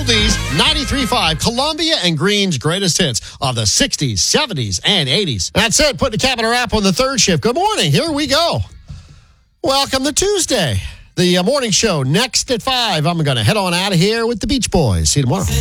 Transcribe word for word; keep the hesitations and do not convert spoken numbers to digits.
oldies, ninety-three point five, Columbia and Green's greatest hits of the sixties, seventies, and eighties. That's it. Put the cap in a wrap on the third shift. Good morning. Here we go. Welcome to Tuesday. The uh, morning show next at five. I'm going to head on out of here with the Beach Boys. See you tomorrow.